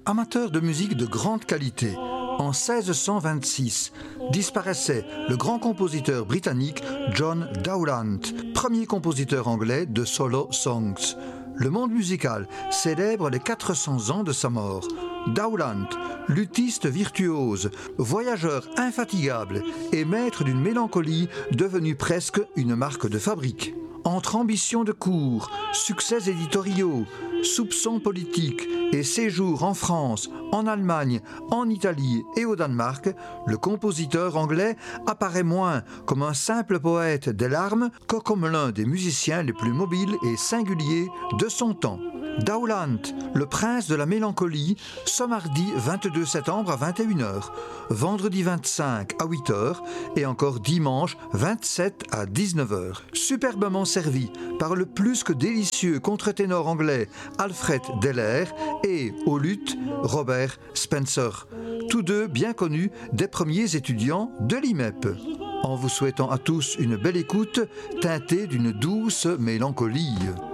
Amateur de musique de grande qualité, en 1626 disparaissait le grand compositeur britannique John Dowland, premier compositeur anglais de solo songs. Le monde musical célèbre les 400 ans de sa mort. Dowland, luthiste virtuose, voyageur infatigable et maître d'une mélancolie devenue presque une marque de fabrique. Entre ambitions de cour, succès éditoriaux, soupçons politiques et séjours en France, en Allemagne, en Italie et au Danemark, le compositeur anglais apparaît moins comme un simple poète des larmes que comme l'un des musiciens les plus mobiles et singuliers de son temps. Dowland, le prince de la mélancolie, ce mardi 22 septembre à 21h, vendredi 25 à 8h et encore dimanche 27 à 19h. Superbement servi par le plus que délicieux contre-ténor anglais Alfred Deller et au luth Robert Spencer, tous deux bien connus des premiers étudiants de l'IMEP. En vous souhaitant à tous une belle écoute teintée d'une douce mélancolie.